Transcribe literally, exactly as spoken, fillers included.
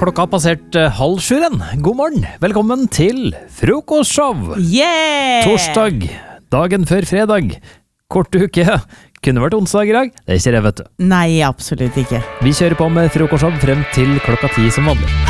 klokka har passert eh, halv sjuren. God morgen, velkommen til frokostshow. Yeah! Torsdag, dagen før fredag. Kort uke. Kunne vært onsdag i dag. Det er ikke det, vet du. Nei, absolutt ikke. Vi kjører på med frokostshow frem til klokka ti som vanlig.